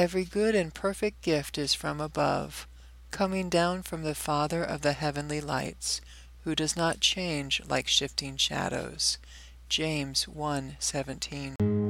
Every good and perfect gift is from above, coming down from the Father of the heavenly lights, who does not change like shifting shadows. James 1:17.